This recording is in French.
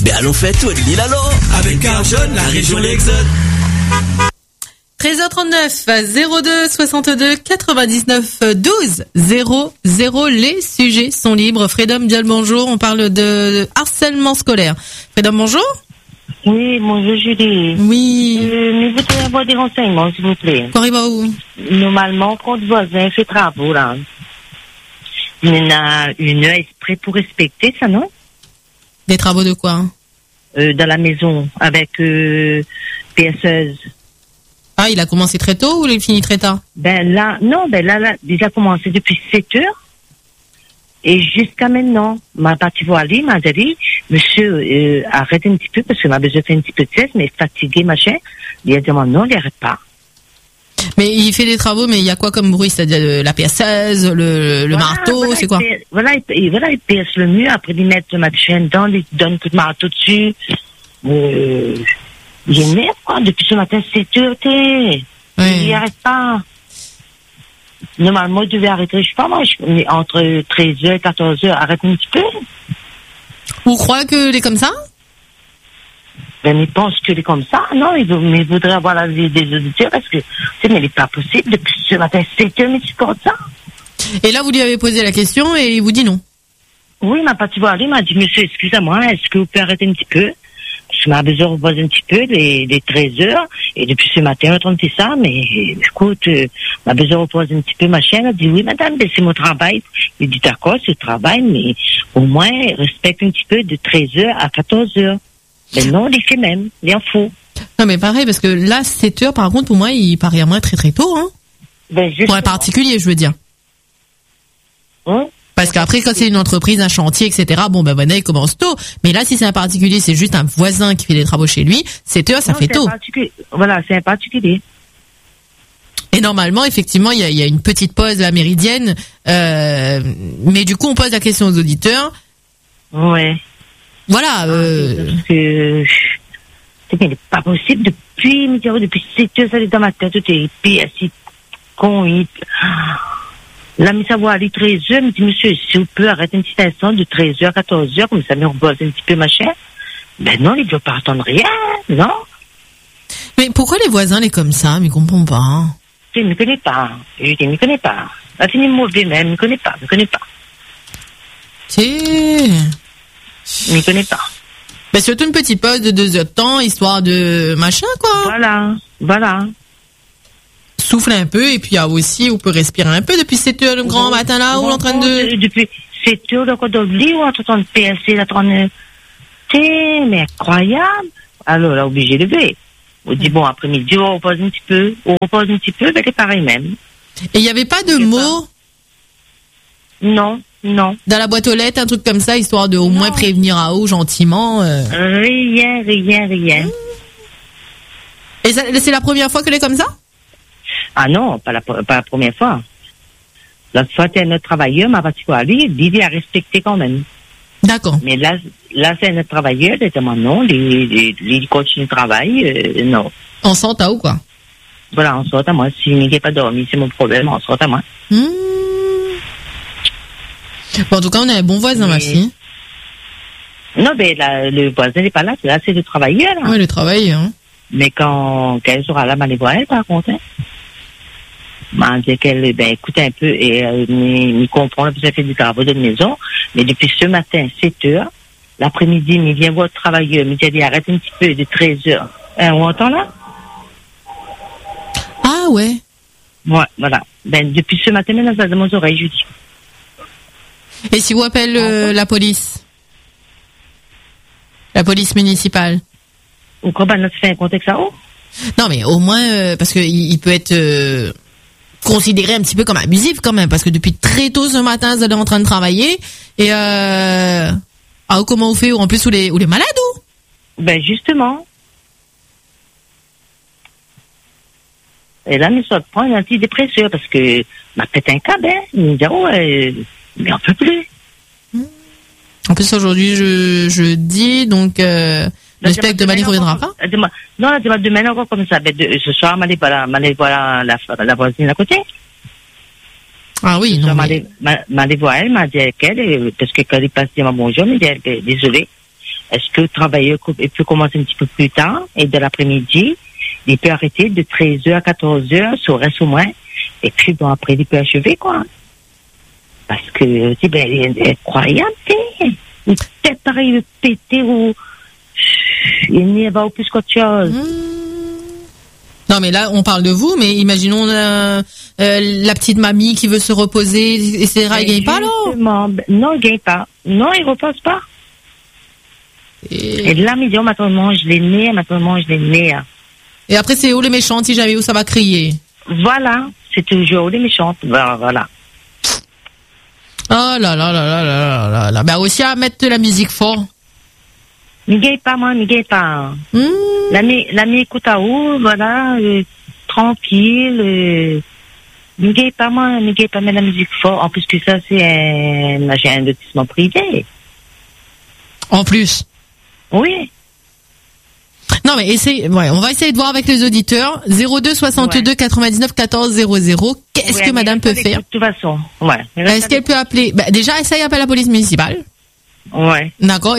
Ben allons faire tout l'île alors. Avec Arjone, la région l'Exode. 13h39 02 62 99 12 00. Les sujets sont libres. Freedom, bien le bonjour. On parle de harcèlement scolaire. Freedom, bonjour. Oui, bonjour Julie. Oui. Mais vous devez avoir des renseignements, s'il vous plaît. Quoi arrive où? Normalement, quand le voisin fait travaux, là, il y en a une heure exprès pour respecter ça, non? Des travaux de quoi? Dans la maison, avec PSEuse. Ah, il a commencé très tôt ou il finit très tard? Là, déjà commencé depuis 7 heures. Et jusqu'à maintenant, ma partie voilée m'a dit, monsieur, arrête un petit peu parce que m'a besoin de faire un petit peu de sieste, mais fatigué, machin. Il a dit, non, il n'arrête pas. Mais il fait des travaux, mais il y a quoi comme bruit? C'est-à-dire la perceuse, le marteau, c'est quoi? Il perce le mur, après il met le machin dedans, il donne un coup de marteau dessus. Il énerve, quoi, depuis ce matin, 7 heures, il n'arrête pas. Normalement, il devait arrêter, je sais pas, moi, entre 13h et 14h, arrête un petit peu. Vous croyez qu'il est comme ça? Il pense qu'il est comme ça. Non, il voudrait avoir la vie des auditeurs parce que, mais il n'est pas possible. Depuis ce matin, 7h, mais tu portes ça. Et là, vous lui avez posé la question et il vous dit non. Oui, ma partie voilée m'a dit, monsieur, excusez-moi, est-ce que vous pouvez arrêter un petit peu? Je m'a besoin de reposer un petit peu, les 13 heures, et depuis ce matin, on fait ça, mais écoute, m'a besoin de reposer un petit peu, ma chienne a dit, oui, madame, c'est mon travail. Il dit, d'accord, c'est le travail, mais au moins, respecte un petit peu de 13 heures à 14 heures. Mais non, il fait même, il en faut. Non, mais pareil, parce que là, 7 heures, par contre, pour moi, il paraît à moi très très tôt, hein. Pour un particulier, je veux dire. Hein? Parce qu'après, quand c'est une entreprise, un chantier, etc., voilà, il commence tôt. Mais là, si c'est un particulier, c'est juste un voisin qui fait des travaux chez lui, 7 heures, ça fait tôt. Voilà, c'est un particulier. Et normalement, effectivement, il y a une petite pause, la méridienne, mais du coup, on pose la question aux auditeurs. Ouais. Voilà, il n'est pas possible depuis 7 heures, ça est dans ma tête, tout est assis, con, la mise à voir à 13 heures, me dit, monsieur, si vous pouvez arrêter un petit instant de 13 heures, 14 heures, comme ça, me repose un petit peu, machin. Non, il ne veut pas attendre rien, non. Mais pourquoi les voisins, les comme ça, mais ils comprennent pas, hein? Je ne me connais pas. Je dis, il ne me connaît pas. La fille mauvais, mais elle ne me connaît pas, Il ne me connaît pas. Mais surtout une petite pause de 2 heures de temps, histoire de machin, quoi. Voilà. Souffle un peu, et puis aussi, on peut respirer un peu depuis 7 heures le grand matin là, où on est en train de... Depuis 7 heures, donc on doit oublier, ou on est en train de PSC, là, mais incroyable. Alors, là, obligé de lever. On dit, bon, après-midi, on repose un petit peu, mais c'est pareil même. Et il n'y avait pas de mots? Non. Dans la boîte aux lettres, un truc comme ça, histoire de au moins prévenir à haut, gentiment. Rien. Et c'est la première fois qu'elle est comme ça? Ah non, pas la première fois. La fois, c'est un autre travailleur, ma partie quoi, lui, il a respecté quand même. D'accord. Mais là, c'est un autre travailleur, il dit, non, il continue le travail, non. On sort à où, quoi? Voilà, on sort à moi. Si il n'est pas dormi, c'est mon problème, on sort à moi. Bon, en tout cas, on a un bon voisin, ma fille. Non, mais là, le voisin n'est pas là, c'est le travailleur, là. Oui, le travailleur, hein. Mais quand elle sera là, elle va elle, par contre, hein. M'a dit qu'elle, écoute un peu, et il comprend, parce qu'elle fait du travail de maison, mais depuis ce matin, 7 heures, l'après-midi, il vient voir le travailleur, il dit, arrête un petit peu, de 13 heures. On entend là? Ah, ouais. Ouais, voilà. Depuis ce matin, maintenant, ça dans mes oreilles, je dis. Et si vous appelez la police? La police municipale? Ou comment on se fait un contexte à haut? Non, mais au moins, parce que il peut être considéré un petit peu comme abusif quand même, parce que depuis très tôt ce matin, vous êtes en train de travailler, et comment vous faites? En plus, ou les malades, ou? Justement. Et là, nous sommes prendre un antidépresseur, parce que m'a pété un câble, hein. Il me dit, mais on peut plus. En plus, aujourd'hui, je dis, donc, j'espère que demain, il ne reviendra pas. Non, demain, encore comme ça. Ce soir, m'allez voir la voisine à côté. Ah oui, non. M'allez voir elle, m'a dit qu'elle, parce que quand il passe, dit bonjour, mais elle dit, désolé. Est-ce que le travailleur peut commencer un petit peu plus tard et de l'après-midi, il peut arrêter de 13h à 14h, ça reste au moins. Et puis, bon, après, il peut achever, quoi. Parce que, c'est ben, incroyable, ou peut-être pareil, de péter, ou il n'y va pas plus qu'autre chose. Non, mais là, on parle de vous, mais imaginons la petite mamie qui veut se reposer, etc. Il gagne pas, là? Non, il gagne pas. Non, il repose pas. Et là, il dit, maintenant, mange les nez, maintenant, mange les nez. Et après, c'est où les méchantes, si jamais où ça va crier? Voilà, c'est toujours les méchantes. Voilà. Oh là là là là là là là. Ben, aussi à mettre de la musique fort. Ne gagne pas, moi, ne gagne pas. L'ami écoute à où, voilà, tranquille. Ne gagne pas, moi, ne gagne pas mettre la musique fort. En plus que ça, c'est un lotissement privé. En plus. Oui. Non, mais on va essayer de voir avec les auditeurs. 02 62 99 14 00. Qu'est-ce que madame peut faire? De toute façon, ouais. Est-ce qu'elle peut appeler? Déjà, essaye d'appeler la police municipale. Ouais. D'accord.